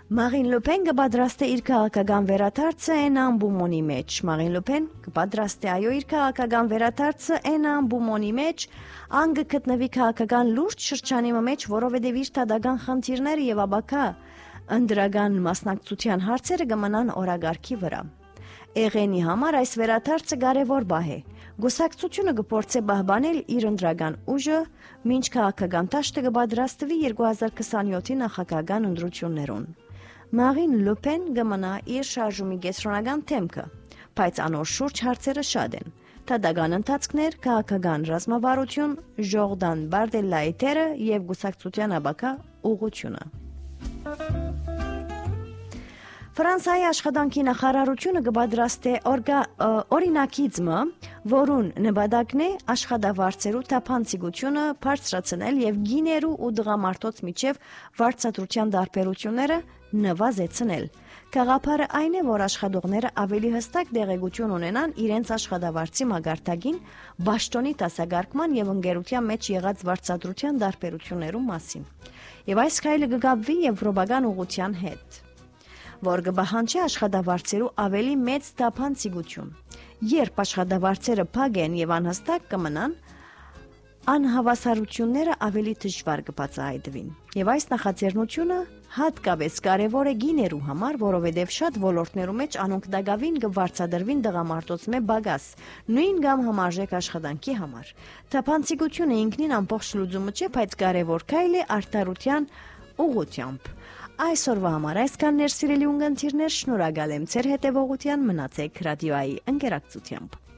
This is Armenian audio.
Marine Le Pen կպատրաստե իր քաղաքական վերադարձը այն ամբումոնի մեջ։ Marine Le Pen կպատրաստե այո իր քաղաքական վերադարձը այն ամբումոնի մեջ, ան գտնվի քաղաքական լուրջ շրջանի մեջ, որովհետև իր տադական խնդիրները եւ աբակա ընդրական մասնակցության հարցերը կմնան օրագարկի վրա։ Էղենի համար այս վերադարձը կարևոր բահ է։ Գուսակցությունը կփորձի պահպանել իր ընդրական ուժը, մինչ քաղաքական դաշտը կպատրաստվի 2027-ի նախագահական ընտրություններուն։ Marine Le Pen կմնա իր շարժումի կենտրոնական թեմքը, բայց անոր շուրջ հարցերը շատ են։ Տադական ընթացքներ, քաղաքական ռազմավարություն, Ժորդան Բարդելլայի թերը եւ գուսակցության աբակա ուղղությունը։ Ֆրանսիայի աշխատանքի նախարարությունը կպատրաստե օրինակիցմը, որուն նպատակն է աշխատավարձերու թափանցիկությունը բարձրացնել եւ գիներու ու դղամարդոց միջև վարձատրության տարբերությունները նվազեցնել։ Գաղափարը այն է, որ աշխատողները ավելի հստակ տեղեկություն ունենան իրենց աշխատավարձի մագարտակին, ճաշտոնի տասագարկման եւ ընկերության մեջ եղած վարձատրության տարբերություններու մասին։ Եվ այս քայլը կգաբվի եվրոպական ուղղության հետ, որ կբահանջի աշխատավարձերու ավելի մեծ թափանցիկություն։ Երբ աշխատավարձերը փակ են եւ անհստակ կմնան, անհավասարությունները ավելի դժվար կբացահայտվին։ Եվ այս նախաձեռնությունը հատկապես կարևոր է գիներու համար, որովհետև շատ ոլորտներու մեջ անոնք դակավին կվարձատրվին դղամարդոց մե բագաս, նույն կամ համարժեք աշխատանքի համար։ Թափանցիկությունը ինքնին ամբողջ լուծումը չէ, բայց կարևոր քայլ է արդարության ուղղությամբ։ Այսօրվա համար այսքան ներսիրելի ունգընտիրներ, շնորհակալ եմ ձեր հետևողության, մնացեք ռադիոյի ընկերակցությամբ։